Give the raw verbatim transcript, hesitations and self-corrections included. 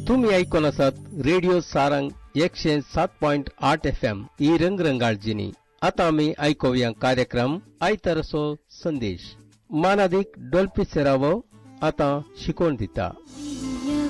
तुम्ही ऐकून आसात रेडिओ सारंग एकशे सात पॉइंट आठ एफ एम ही रंगरंगाळजिनी. आता आम्ही ऐकूया कार्यक्रम आयतारसो संदेश. मानादिक डोल्पी सेरावो आता शिकवण दिता.